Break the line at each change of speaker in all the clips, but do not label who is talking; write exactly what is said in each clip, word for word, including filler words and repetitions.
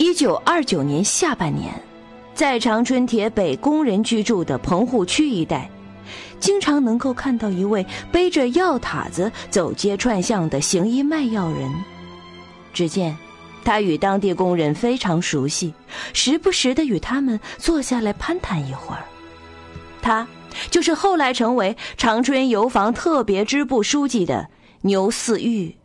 一九二九年下半年，在长春铁北工人居住的棚户区一带，经常能够看到一位背着药塔子走街串巷的行医卖药人。只见他与当地工人非常熟悉，时不时地与他们坐下来攀谈一会儿。他就是后来成为长春油坊特别支部书记的牛四玉。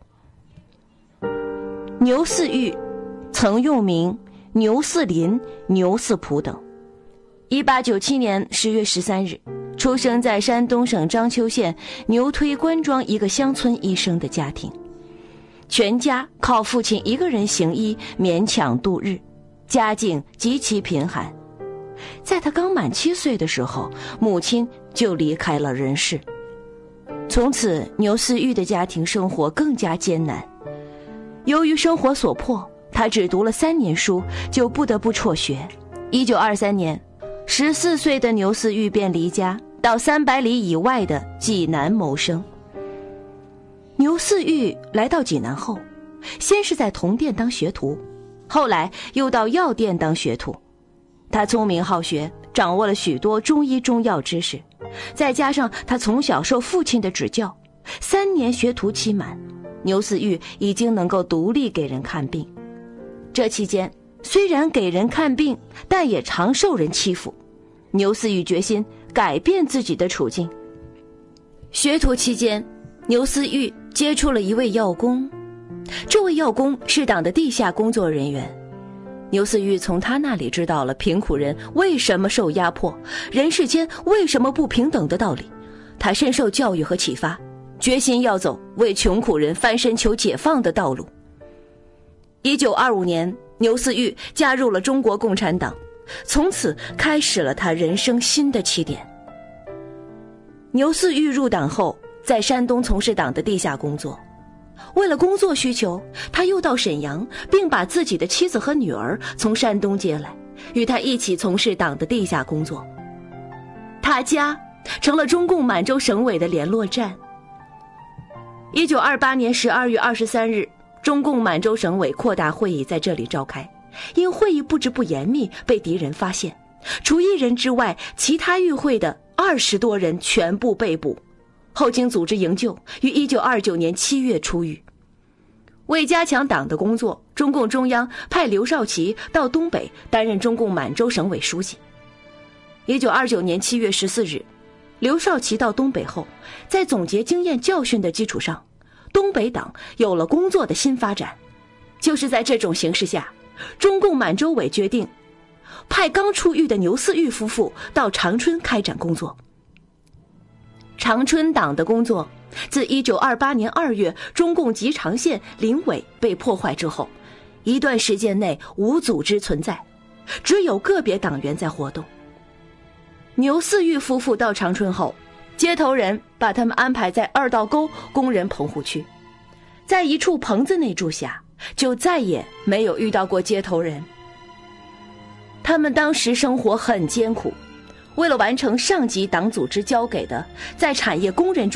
牛四玉曾用名牛四林、牛四普等。一八九七年十月十三日，出生在山东省章丘县牛推关庄一个乡村医生的家庭。全家靠父亲一个人行医勉强度日，家境极其贫寒。在他刚满七岁的时候，母亲就离开了人世。从此牛四玉的家庭生活更加艰难。由于生活所迫，他只读了三年书就不得不辍学。一九二三年，十四岁的牛四玉便离家到三百里以外的济南谋生。牛四玉来到济南后，先是在铜店当学徒，后来又到药店当学徒。他聪明好学，掌握了许多中医中药知识，再加上他从小受父亲的指教，三年学徒期满，牛四玉已经能够独立给人看病。这期间虽然给人看病，但也常受人欺负。牛四玉决心改变自己的处境。学徒期间，牛四玉接触了一位药工，这位药工是党的地下工作人员。牛四玉从他那里知道了贫苦人为什么受压迫，人世间为什么不平等的道理。他深受教育和启发，决心要走为穷苦人翻身求解放的道路。一九二五年，牛四玉加入了中国共产党，从此开始了他人生新的起点。牛四玉入党后，在山东从事党的地下工作。为了工作需求，他又到沈阳，并把自己的妻子和女儿从山东接来，与他一起从事党的地下工作。他家成了中共满洲省委的联络站。一九二八年十二月二十三日，中共满洲省委扩大会议在这里召开，因会议布置不严密，被敌人发现。除一人之外，其他与会的二十多人全部被捕。后经组织营救，于一九二九年七月出狱。为加强党的工作，中共中央派刘少奇到东北担任中共满洲省委书记。一九二九年七月十四日，刘少奇到东北后，在总结经验教训的基础上，东北党有了工作的新发展。就是在这种形势下，中共满洲委决定派刚出狱的牛四玉夫妇到长春开展工作。长春党的工作自一九二八年二月中共吉长县临委被破坏之后，一段时间内无组织存在，只有个别党员在活动。牛四玉夫妇到长春后，接头人把他们安排在二道沟工人棚户区，在一处棚子内住下，就再也没有遇到过接头人。他们当时生活很艰苦，为了完成上级党组织交给的在产业工人中